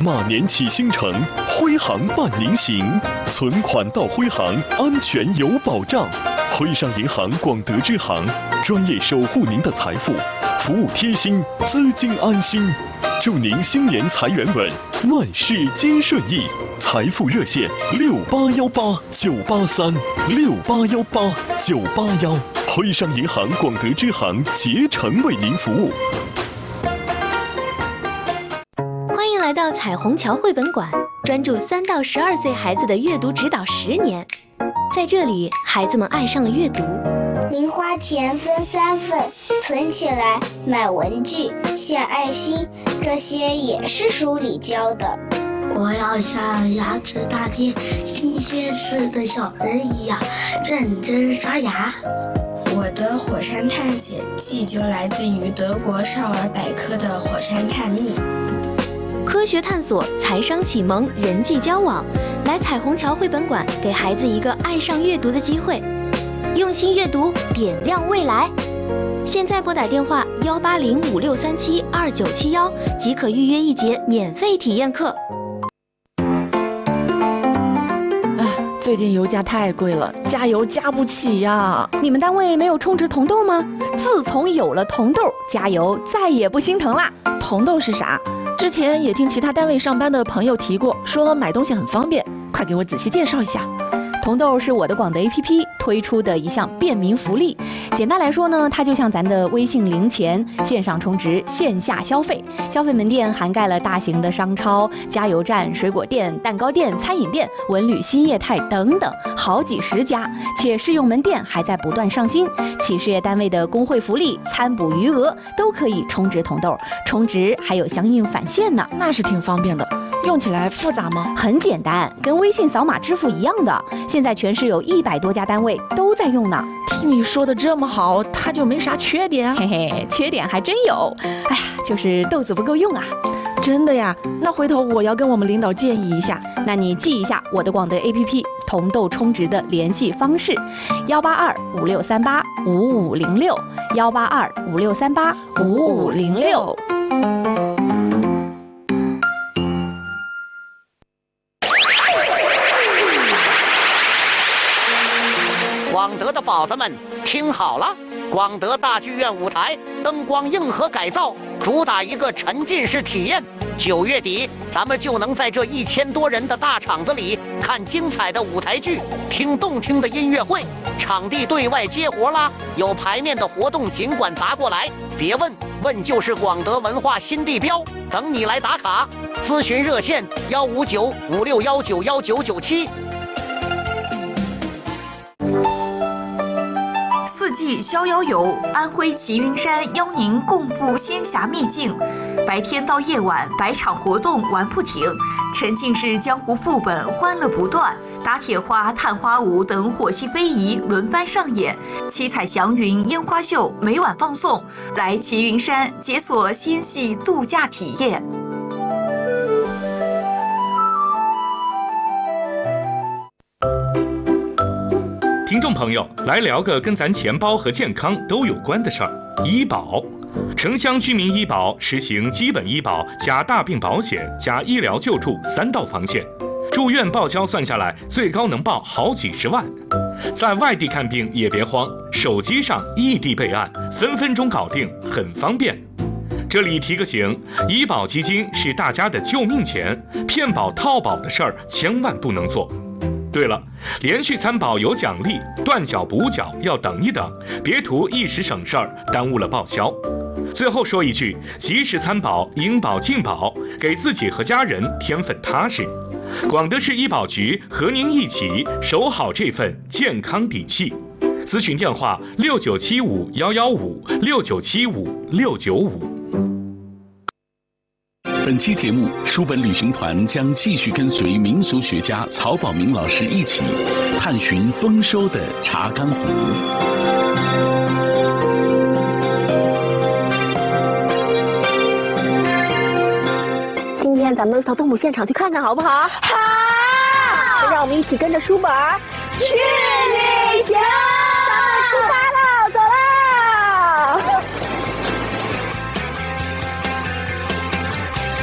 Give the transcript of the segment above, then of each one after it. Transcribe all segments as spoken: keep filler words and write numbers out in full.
马年启星城，徽行伴您行，存款到徽行，安全有保障。徽商银行广德支行，专业守护您的财富，服务贴心，资金安心。祝您新年财源稳，万事皆顺意。财富热线六八幺八九八三六八幺八九八幺，徽商银行广德支行竭诚为您服务。 欢迎来到彩虹桥绘本馆，专注三到十二岁孩子的阅读指导十年。在这里，孩子们爱上了阅读。 零花钱分三份，存起来买文具、献爱心，这些也是书里教的。 我要像牙齿大贴、新鲜事的小人一样认真刷牙。 我的火山探险记就来自于德国少儿百科的火山探秘。 科学探索、财商启蒙、人际交往，来彩虹桥绘本馆，给孩子一个爱上阅读的机会。用心阅读，点亮未来。现在拨打电话幺八零五六三七二九七幺，即可预约一节免费体验课。 最近油价太贵了，加油加不起呀！ 你们单位没有充值铜豆吗？自从有了铜豆，加油再也不心疼啦。 铜豆是啥？之前也听其他单位上班的朋友提过，说买东西很方便，快给我仔细介绍一下。 铜豆是我的广德 A P P 推出的一项便民福利。简单来说呢，它就像咱的微信零钱，线上充值，线下消费。消费门店涵盖了大型的商超、加油站、水果店、蛋糕店、餐饮店、文旅新业态等等，好几十家。且试用门店还在不断上新，企事业单位的工会福利、餐补余额都可以充值铜豆，充值还有相应返现呢。 那是挺方便的。用起来复杂吗？ 很简单，跟微信扫码支付一样的。现在全市有一百多家单位都在用呢。 听你说的这么好，它就没啥缺点？ 嘿嘿，缺点还真有。哎呀，就是豆子不够用啊。 真的呀？那回头我要跟我们领导建议一下。 那你记一下我的广德 A P P 铜豆充值的联系方式：幺八二五六三八五五零六，幺八二五六三八五五零六。 广德的宝子们，听好了！广德大剧院舞台灯光硬核改造，主打一个沉浸式体验。九月底，咱们就能在这一千多人的大场子里看精彩的舞台剧，听动听的音乐会。场地对外接活啦，有排面的活动尽管砸过来，别问，问就是广德文化新地标，等你来打卡。咨询热线：幺五九五六幺九幺九九七。 四季逍遥游，安徽齐云山邀您共赴仙侠秘境。白天到夜晚，百场活动玩不停，沉浸式江湖副本欢乐不断，打铁花、探花舞等火系非遗轮番上演，七彩祥云烟花秀每晚放送。来齐云山解锁仙系度假体验。 听众朋友，来聊个跟咱钱包和健康都有关的事儿——医保。城乡居民医保实行基本医保加大病保险加医疗救助三道防线，住院报销算下来，最高能报好几十万。在外地看病也别慌，手机上异地备案，分分钟搞定，很方便。这里提个醒，医保基金是大家的救命钱，骗保套保的事儿千万不能做。对了，连续参保有奖励，断缴补缴要等一等，别图一时省事儿，耽误了报销。最后说一句，及时参保，应保尽保，给自己和家人添份踏实。广德市医保局和您一起守好这份健康底气。咨询电话：六九七五幺幺五六九七五六九五。 本期节目，书本旅行团将继续跟随民俗学家曹宝明老师一起探寻丰收的查干湖。 今天咱们到动物现场去看看好不好？好！让我们一起跟着书本去旅行。咱们出发喽，走啦！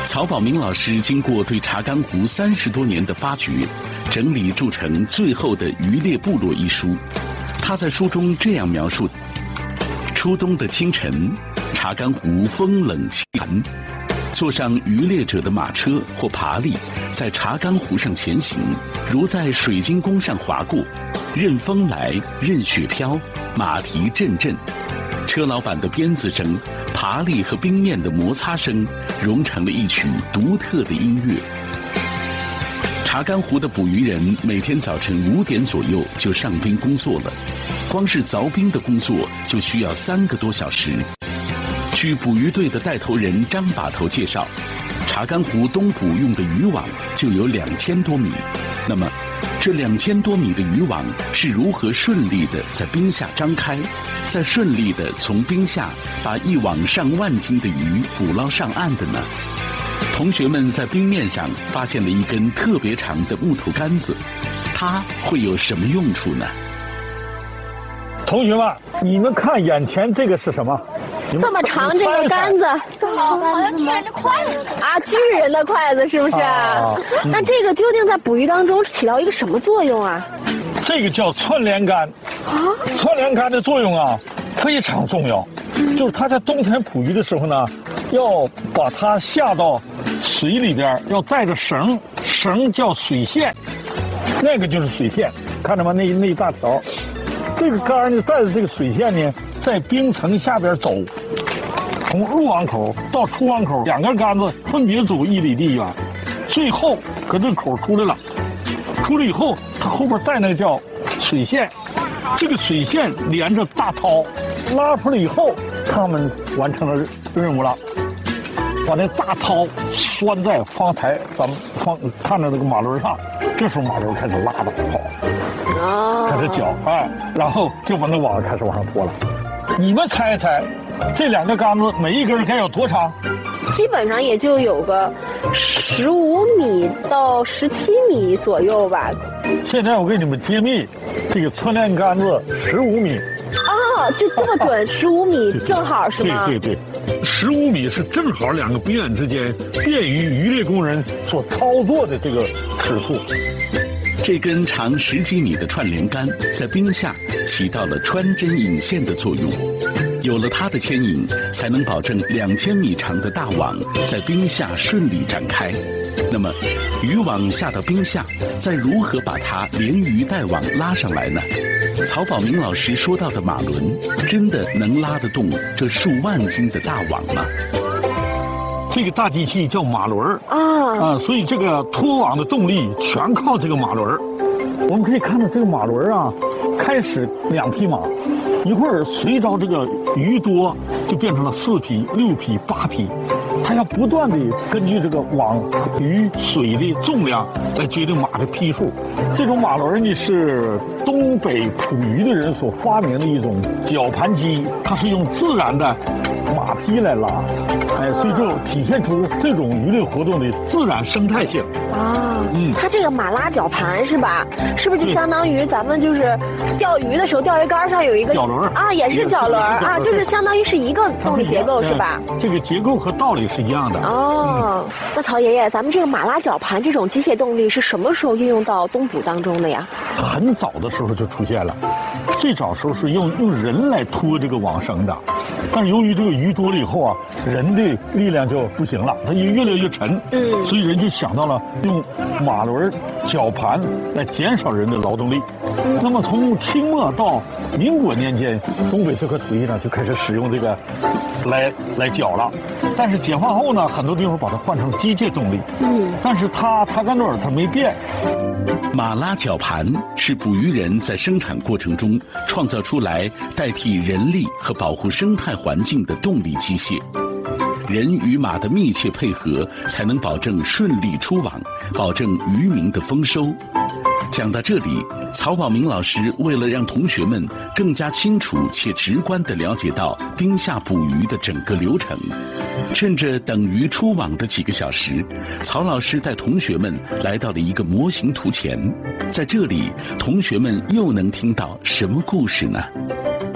曹宝明老师经过对查干湖三十多年的发掘，整理铸成最后的《渔猎部落》一书。他在书中这样描述：初冬的清晨，查干湖风冷气寒，坐上渔猎者的马车或爬犁，在查干湖上前行，如在水晶宫上划过，任风来，任雪飘，马蹄阵阵。车老板的鞭子声、爬犁和冰面的摩擦声，融成了一曲独特的音乐。查干湖的捕鱼人每天早晨五点左右就上冰工作了，光是凿冰的工作就需要三个多小时。据捕鱼队的带头人张把头介绍，查干湖东捕用的渔网就有两千多米。那么，这两千多米的渔网是如何顺利地在冰下张开，再顺利地从冰下把一网上万斤的鱼捕捞上岸的呢？同学们在冰面上发现了一根特别长的木头杆子，它会有什么用处呢？ 同学们，你们看眼前这个是什么？ 这么长这个杆子， 好像巨人的筷子啊，巨人的筷子是不是？啊嗯、那这个究竟在捕鱼当中起到一个什么作用啊？ 这个叫串联杆啊，串联杆的作用啊非常重要，嗯、就是它在冬天捕鱼的时候呢，要把它下到水里边，要带着绳，绳叫水线，那个就是水线，看着吗？那那一大条，这个杆呢带着这个水线呢，在冰层下边走，从入网口到出网口，两根杆子分别走一里地远，最后搁这口出来了，出来以后，它后边带那个叫水线，这个水线连着大涛，拉出来以后，他们完成了任务了，把那大涛拴在方才咱们方看着那个马轮上，这时候马轮开始拉着跑，开始搅，哎，然后就把那网开始往上拖了。你们猜一猜，这两个杆子每一根该有多长？ 基本上也就有个十五米到十七米左右吧。 现在我给你们揭秘，这个串联杆子十五米。 啊，就这么准，十五米正好是吗？ 对对对，十五米是正好两个冰眼之间，便于渔猎工人所操作的这个尺寸。 这根长十几米的串联杆在冰下起到了穿针引线的作用，有了它的牵引，才能保证两千米长的大网在冰下顺利展开。那么，渔网下到冰下，再如何把它连鱼带网拉上来呢？曹宝明老师说到的马轮，真的能拉得动这数万斤的大网吗？ 这个大机器叫马轮啊啊，所以这个拖网的动力全靠这个马轮。我们可以看到这个马轮啊，开始两匹马，一会儿随着这个鱼多，就变成了四匹、六匹、八匹。它要不断的根据这个网、鱼、水的重量来决定马的匹数。这种马轮呢是东北捕鱼的人所发明的一种绞盘机，它是用自然的马匹来拉，哎，所以就体现出这种鱼类活动的自然生态性。 啊，嗯，它这个马拉绞盘是吧？是不是就相当于咱们就是钓鱼的时候，钓鱼竿上有一个绞轮啊，也是绞轮啊，就是相当于是一个动力结构是吧？ 这个结构和道理是一样的。 哦，嗯、那曹爷爷，咱们这个马拉绞盘这种机械动力是什么时候运用到东捕当中的呀？ 很早的时候就出现了，最早时候是用用人来拖这个网绳的，但是由于这个鱼多了以后啊，人的力量就不行了，它越来越沉，嗯，所以人就想到了用马轮绞盘来减少人的劳动力。嗯、那么从清末到民国年间，东北这块土地上就开始使用这个来来绞了。但是解放后呢，很多地方把它换成机械动力，嗯，但是它查干段它没变。 马拉绞盘是捕鱼人在生产过程中创造出来代替人力和保护生态环境的动力机械。人与马的密切配合，才能保证顺利出网，保证渔民的丰收。讲到这里，曹宝明老师为了让同学们更加清楚且直观地了解到冰下捕鱼的整个流程，趁着等鱼出网的几个小时，曹老师带同学们来到了一个模型图前。在这里，同学们又能听到什么故事呢？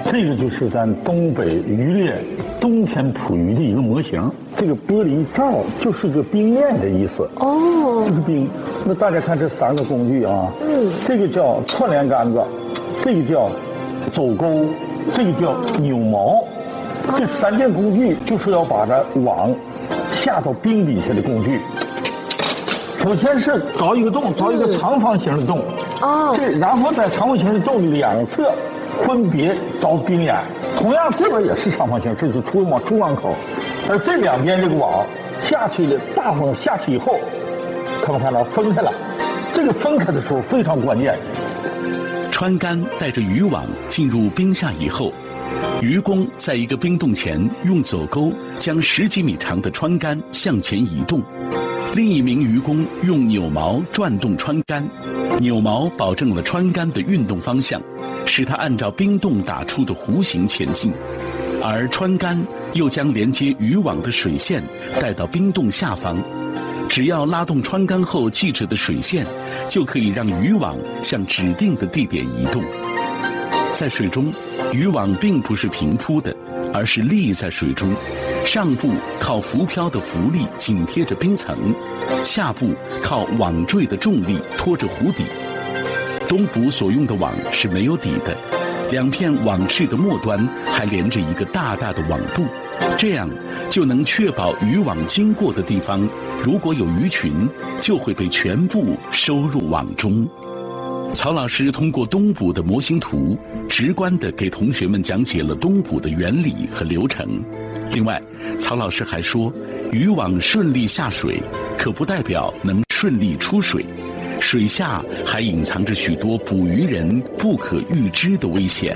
这个就是咱东北渔猎冬天捕鱼的一个模型。这个玻璃罩就是个冰面的意思。 哦， 就是冰。那大家看这三个工具啊，嗯，这个叫串联杆子，这个叫走钩，这个叫扭锚。这三件工具就是要把这网下到冰底下的工具。首先是凿一个洞，凿一个长方形的洞。哦，这然后在长方形的洞的两侧分别凿冰眼。同样这边也是长方形，这是出网出网口，而这两边这个网下去的大风下去以后，看没看到分开了？这个分开的时候非常关键。 穿竿带着渔网进入冰下以后，渔工在一个冰洞前用走钩将十几米长的穿竿向前移动，另一名渔工用扭锚转动穿竿，扭锚保证了穿竿的运动方向，使它按照冰洞打出的弧形前进，而穿竿又将连接渔网的水线带到冰洞下方。只要拉动穿竿后系着的水线，就可以让渔网向指定的地点移动。在水中，渔网并不是平铺的，而是立在水中，上部靠浮漂的浮力紧贴着冰层，下部靠网坠的重力拖着湖底。东捕所用的网是没有底的，两片网翅的末端还连着一个大大的网肚，这样就能确保渔网经过的地方，如果有鱼群，就会被全部收入网中。曹老师通过东捕的模型图，直观地给同学们讲解了东捕的原理和流程。另外，曹老师还说，渔网顺利下水，可不代表能顺利出水，水下还隐藏着许多捕鱼人不可预知的危险。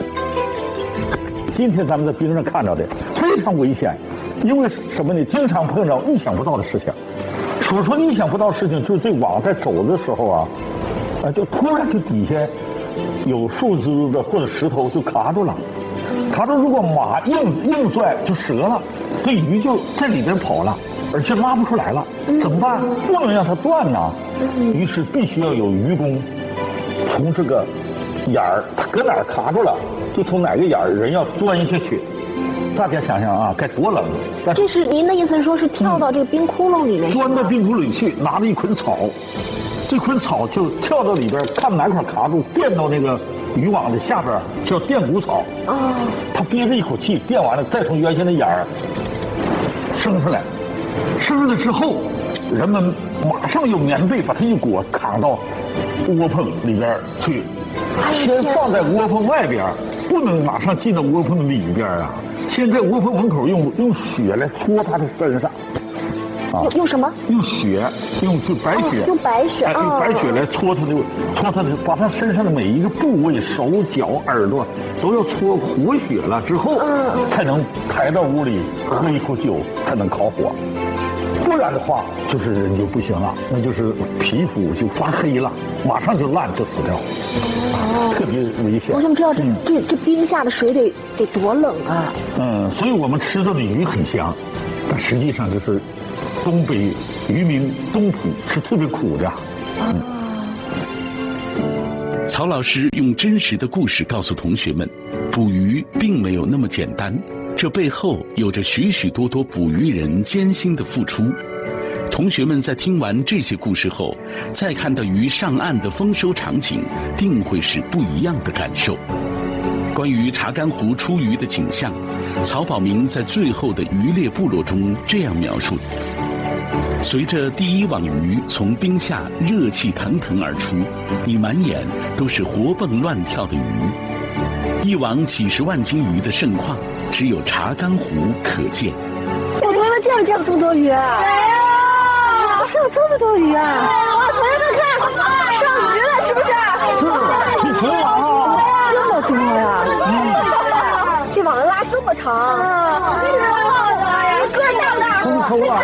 今天咱们在冰上看到的非常危险，因为什么呢？经常碰到意想不到的事情。所说意想不到的事情，就是这网在走的时候啊，啊，就突然就底下有树枝子或者石头就卡住了，卡住如果马硬硬拽就折了，这鱼就在里边跑了，而且拉不出来了，怎么办？不能让它断呐，于是必须要有渔工从这个眼儿，它搁哪儿卡住了，就从哪个眼儿人要钻下去。大家想想啊，该多冷！ 这是您的意思是说，是跳到这个冰窟窿里面， 钻到冰窟窿里去，拿着一捆草，这捆草就跳到里边，看哪块卡住，垫到那个渔网的下边，叫垫骨草。啊，他憋着一口气，垫完了，再从原先的眼儿升出来，升出来之后，人们马上用棉被把它一裹，扛到窝棚里边去，先放在窝棚外边，不能马上进到窝棚的里边啊。先在窝棚门口用用血来搓他的身上， 啊，用用什么？ 用血，用就白血， 哦、用白血， 哎，用白血来搓他的，搓他的，把他身上的每一个部位，手脚、耳朵都要搓活血了之后，嗯、才能抬到屋里喝一口酒，才能烤火。不然的话，就是人就不行了，那就是皮肤就发黑了，马上就烂就死掉，哦，特别危险。 我怎么知道这、嗯、这这冰下的水得得多冷啊？ 嗯，所以我们吃到的鱼很香，但实际上就是东北渔民东捕是特别苦的。嗯。 曹老师用真实的故事告诉同学们，捕鱼并没有那么简单。这背后有着许许多多捕鱼人艰辛的付出。同学们在听完这些故事后，再看到鱼上岸的丰收场景，定会是不一样的感受。关于查干湖出鱼的景象，曹保明在最后的渔猎部落中这样描述：随着第一网鱼从冰下热气腾腾而出，你满眼都是活蹦乱跳的鱼。一网几十万斤鱼的盛况，只有查干湖可见。 我从来没见过见过这么多鱼啊！没有，是有这么多鱼啊！哇，同学们看，上鱼了是不是？ 是，是很网啊！ 这么多呀！嗯，这网拉这么长，啊，这个好大呀，个儿大不大？ 抠抠了。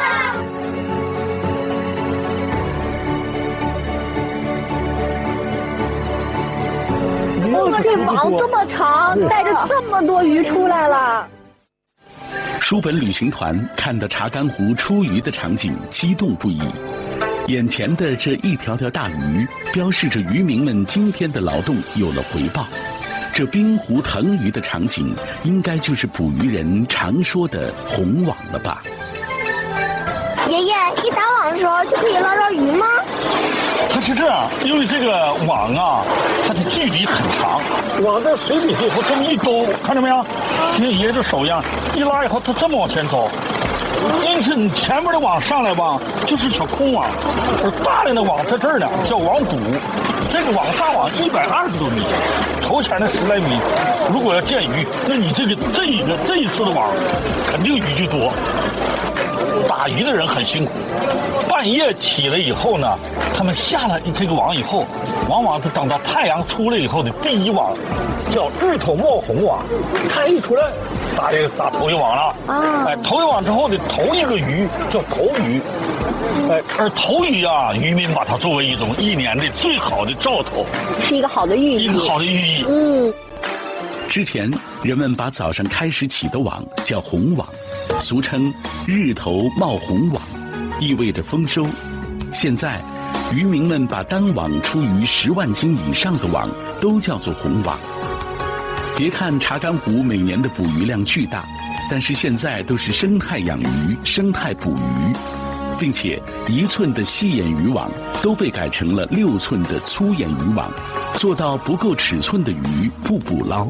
哦，这网这么长，带着这么多鱼出来了。 书本旅行团看到查干湖出鱼的场景，激动不已。眼前的这一条条大鱼，标示着渔民们今天的劳动有了回报。 这冰湖腾鱼的场景，应该就是捕鱼人常说的红网了吧？ 爷爷，一打网的时候就可以捞着鱼吗？ 它是这样，因为这个网啊，它的距离很长，网在水里以后这么一兜，看到没有？像爷爷这手一样，一拉以后它这么往前走。因此你前面的网上来吧，就是小空网，而大量的网在这儿呢，叫网堵。这个网大网一百二十多米，头前的十来米，如果要见鱼，那你这个这一个这一次的网，肯定鱼就多。打鱼的人很辛苦，半夜起来以后呢，他们下了这个网以后，往往是等到太阳出来以后的第一网，叫日头冒红网，太阳一出来，打这个打头一网了。啊，哎，头一网之后的头一个鱼叫头鱼，哎，而头鱼啊，渔民把它作为一种一年的最好的兆头， 是一个好的寓意， 一个好的寓意。 嗯。 之前人们把早上开始起的网叫红网，俗称日头冒红网，意味着丰收。现在渔民们把单网出鱼十万斤以上的网都叫做红网。别看查干湖每年的捕鱼量巨大，但是现在都是生态养鱼、生态捕鱼，并且一寸的细眼渔网都被改成了六寸的粗眼渔网，做到不够尺寸的鱼不捕捞。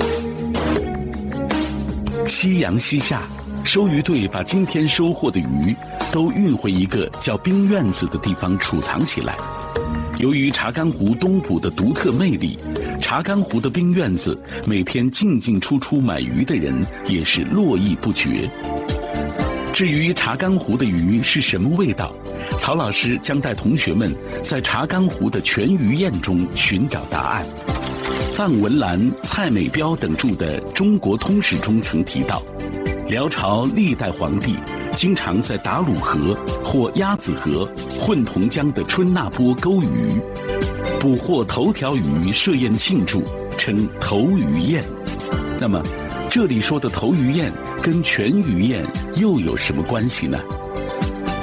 夕阳西下，收鱼队把今天收获的鱼都运回一个叫冰院子的地方储藏起来。由于查干湖东捕的独特魅力，查干湖的冰院子每天进进出出买鱼的人也是络绎不绝。至于查干湖的鱼是什么味道，曹老师将带同学们在查干湖的全鱼宴中寻找答案。范文澜、蔡美彪等著的《中国通史》中曾提到，辽朝历代皇帝经常在达鲁河或鸭子河、混同江的春那波沟鱼，捕获头条鱼设宴庆祝，称头鱼宴。那么，这里说的头鱼宴跟全鱼宴又有什么关系呢？